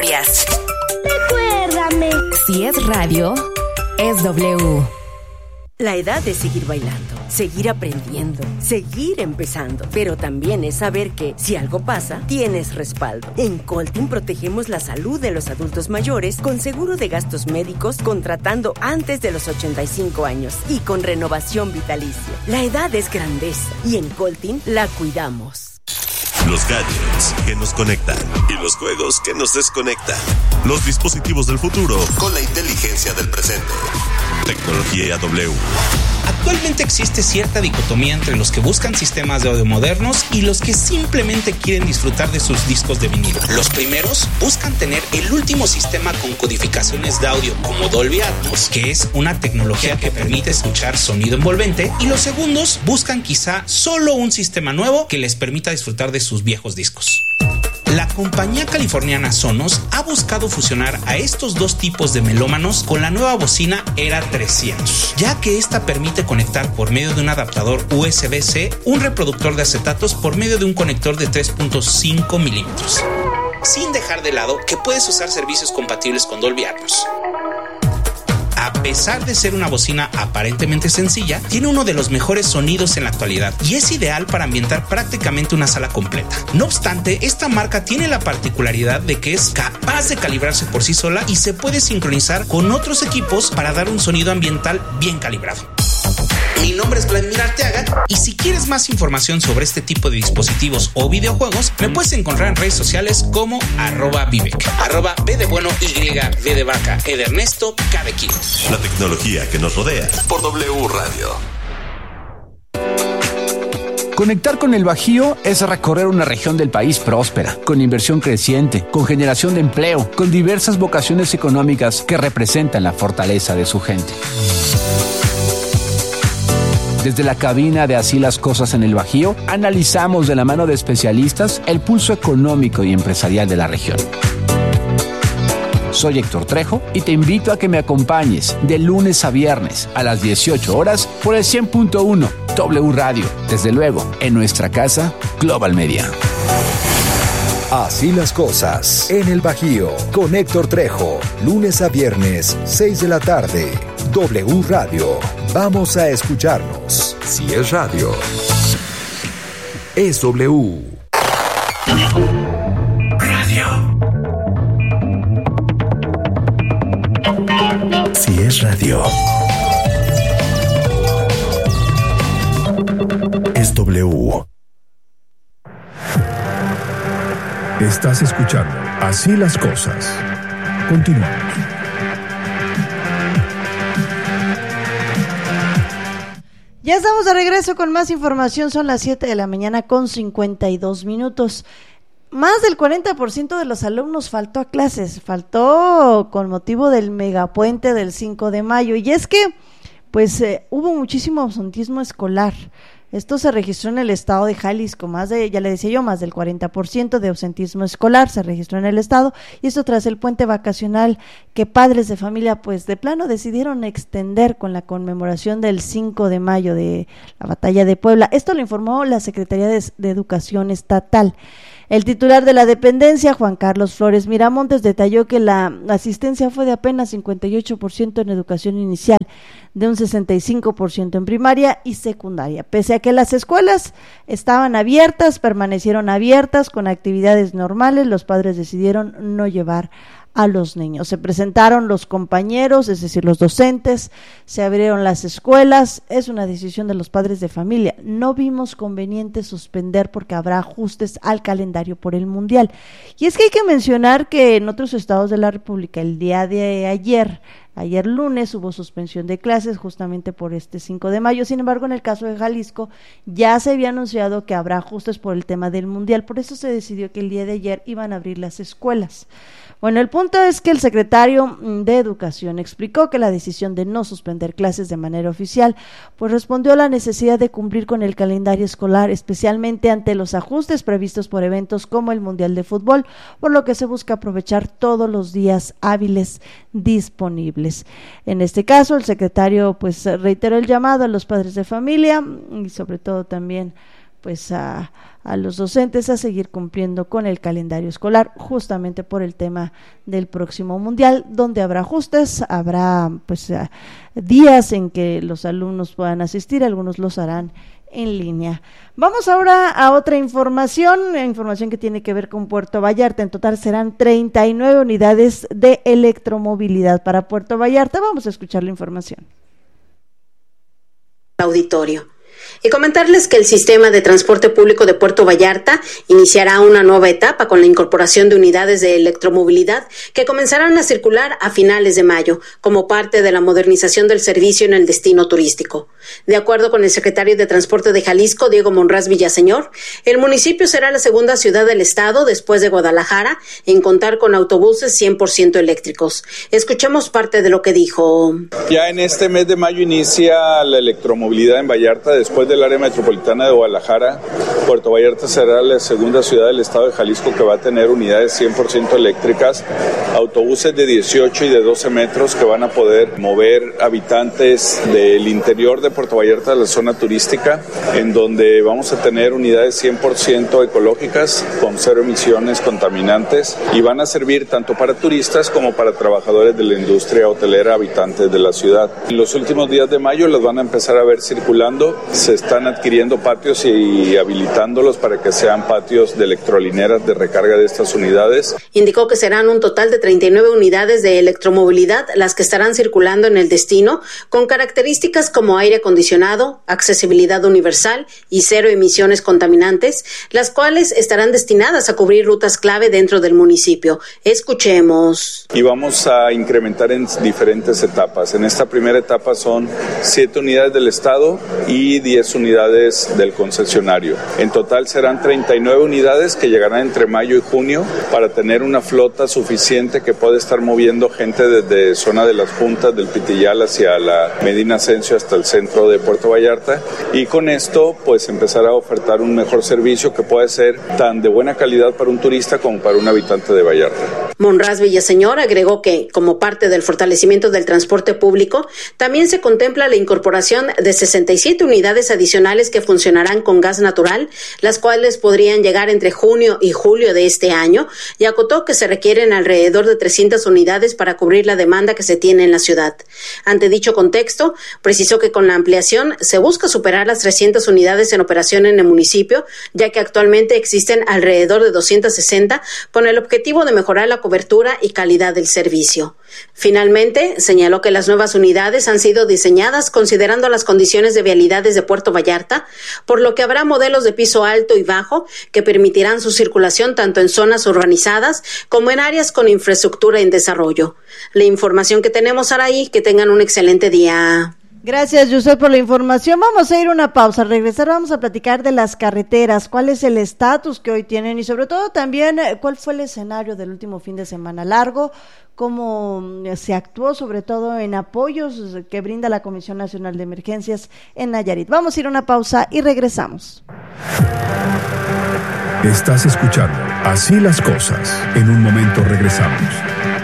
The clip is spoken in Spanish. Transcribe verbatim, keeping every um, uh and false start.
días. Recuérdame. Si es radio, es W. La edad es seguir bailando, seguir aprendiendo, seguir empezando. Pero también es saber que, si algo pasa, tienes respaldo. En Coltin protegemos la salud de los adultos mayores con seguro de gastos médicos contratando antes de los ochenta y cinco años y con renovación vitalicia. La edad es grandeza y en Coltin la cuidamos. Los gadgets que nos conectan y los juegos que nos desconectan. Los dispositivos del futuro con la inteligencia del presente. Tecnología W. Actualmente existe cierta dicotomía entre los que buscan sistemas de audio modernos y los que simplemente quieren disfrutar de sus discos de vinilo. Los primeros buscan tener el último sistema con codificaciones de audio como Dolby Atmos, que es una tecnología que permite escuchar sonido envolvente, y los segundos buscan quizá solo un sistema nuevo que les permita disfrutar de sus viejos discos. La compañía californiana Sonos ha buscado fusionar a estos dos tipos de melómanos con la nueva bocina Era trescientos, ya que esta permite conectar por medio de un adaptador U S B C un reproductor de acetatos por medio de un conector de tres punto cinco milímetros, sin dejar de lado que puedes usar servicios compatibles con Dolby Atmos. A pesar de ser una bocina aparentemente sencilla, tiene uno de los mejores sonidos en la actualidad y es ideal para ambientar prácticamente una sala completa. No obstante, esta marca tiene la particularidad de que es capaz de calibrarse por sí sola y se puede sincronizar con otros equipos para dar un sonido ambiental bien calibrado. Mi nombre es Vladimir Arteaga y si quieres más información sobre este tipo de dispositivos o videojuegos, me puedes encontrar en redes sociales como arroba Vivek, arroba B de bueno, Y, V de vaca, E de Ernesto, K de kilo. La tecnología que nos rodea por W Radio. Conectar con el Bajío es recorrer una región del país próspera, con inversión creciente, con generación de empleo, con diversas vocaciones económicas que representan la fortaleza de su gente. Desde la cabina de Así las Cosas en el Bajío, analizamos de la mano de especialistas el pulso económico y empresarial de la región. Soy Héctor Trejo y te invito a que me acompañes de lunes a viernes a las dieciocho horas por el cien punto uno W Radio, desde luego en nuestra casa Global Media. Así las Cosas en el Bajío con Héctor Trejo, lunes a viernes, seis de la tarde. W Radio. Vamos a escucharnos. Si es radio, es W. Radio. Si es radio, es W. Estás escuchando Así las Cosas. Continuamos. Ya estamos de regreso con más información, son las siete de la mañana con cincuenta y dos minutos. Más del cuarenta por ciento de los alumnos faltó a clases, faltó con motivo del megapuente del cinco de mayo, y es que pues eh, hubo muchísimo absentismo escolar. Esto se registró en el estado de Jalisco, más de, ya le decía yo, más del cuarenta por ciento de ausentismo escolar se registró en el estado, y esto tras el puente vacacional que padres de familia pues de plano decidieron extender con la conmemoración del cinco de mayo de la batalla de Puebla. Esto lo informó la Secretaría de, de Educación Estatal. El titular de la dependencia, Juan Carlos Flores Miramontes, detalló que la asistencia fue de apenas cincuenta y ocho por ciento en educación inicial, de un sesenta y cinco por ciento en primaria y secundaria. Pese a que las escuelas estaban abiertas, permanecieron abiertas con actividades normales, los padres decidieron no llevar a los niños. Se presentaron los compañeros, es decir, los docentes, se abrieron las escuelas, es una decisión de los padres de familia. No vimos conveniente suspender porque habrá ajustes al calendario por el Mundial. Y es que hay que mencionar que en otros estados de la República el día de ayer, ayer lunes, hubo suspensión de clases justamente por este cinco de mayo. Sin embargo, en el caso de Jalisco ya se había anunciado que habrá ajustes por el tema del Mundial, por eso se decidió que el día de ayer iban a abrir las escuelas. Bueno, el punto es que el secretario de Educación explicó que la decisión de no suspender clases de manera oficial pues respondió a la necesidad de cumplir con el calendario escolar, especialmente ante los ajustes previstos por eventos como el Mundial de Fútbol, por lo que se busca aprovechar todos los días hábiles disponibles. En este caso, el secretario pues reiteró el llamado a los padres de familia y sobre todo también pues a, a los docentes a seguir cumpliendo con el calendario escolar, justamente por el tema del próximo mundial, donde habrá ajustes, habrá pues a, días en que los alumnos puedan asistir, algunos los harán en línea. Vamos ahora a otra información, información que tiene que ver con Puerto Vallarta. En total serán treinta y nueve unidades de electromovilidad para Puerto Vallarta. Vamos a escuchar la información. Auditorio. Y comentarles que el sistema de transporte público de Puerto Vallarta iniciará una nueva etapa con la incorporación de unidades de electromovilidad que comenzarán a circular a finales de mayo, como parte de la modernización del servicio en el destino turístico. De acuerdo con el secretario de Transporte de Jalisco, Diego Monraz Villaseñor, el municipio será la segunda ciudad del estado, después de Guadalajara, en contar con autobuses cien por ciento eléctricos. Escuchemos parte de lo que dijo. Ya en este mes de mayo inicia la electromovilidad en Vallarta. Después del área metropolitana de Guadalajara, Puerto Vallarta será la segunda ciudad del estado de Jalisco que va a tener unidades cien por ciento eléctricas, autobuses de dieciocho y de doce metros que van a poder mover habitantes del interior de Puerto Vallarta a la zona turística, en donde vamos a tener unidades cien por ciento ecológicas, con cero emisiones contaminantes, y van a servir tanto para turistas como para trabajadores de la industria hotelera, habitantes de la ciudad. En los últimos días de mayo las van a empezar a ver circulando. Se están adquiriendo patios y habilitándolos para que sean patios de electrolineras de recarga de estas unidades. Indicó que serán un total de treinta y nueve unidades de electromovilidad las que estarán circulando en el destino, con características como aire acondicionado, accesibilidad universal y cero emisiones contaminantes, las cuales estarán destinadas a cubrir rutas clave dentro del municipio. Escuchemos. Y vamos a incrementar en diferentes etapas. En esta primera etapa son siete unidades del estado y diez unidades del concesionario. En total serán treinta y nueve unidades que llegarán entre mayo y junio para tener una flota suficiente que puede estar moviendo gente desde zona de las Juntas del Pitillal hacia la Medina Ascencio hasta el centro de Puerto Vallarta, y con esto pues empezar a ofertar un mejor servicio que puede ser tan de buena calidad para un turista como para un habitante de Vallarta. Monraz Villaseñor agregó que, como parte del fortalecimiento del transporte público, también se contempla la incorporación de sesenta y siete unidades adicionales que funcionarán con gas natural, las cuales podrían llegar entre junio y julio de este año, y acotó que se requieren alrededor de trescientas unidades para cubrir la demanda que se tiene en la ciudad. Ante dicho contexto, precisó que con la ampliación se busca superar las trescientas unidades en operación en el municipio, ya que actualmente existen alrededor de doscientas sesenta, con el objetivo de mejorar la cobertura y calidad del servicio. Finalmente, señaló que las nuevas unidades han sido diseñadas considerando las condiciones de vialidades de Puerto Vallarta, por lo que habrá modelos de piso alto y bajo que permitirán su circulación tanto en zonas urbanizadas como en áreas con infraestructura en desarrollo. La información que tenemos, Araí, que tengan un excelente día. Gracias, Yusef, por la información. Vamos a ir a una pausa. Al regresar vamos a platicar de las carreteras, cuál es el estatus que hoy tienen y sobre todo también cuál fue el escenario del último fin de semana largo, cómo se actuó sobre todo en apoyos que brinda la Comisión Nacional de Emergencias en Nayarit. Vamos a ir a una pausa y regresamos. Estás escuchando Así las Cosas. En un momento regresamos.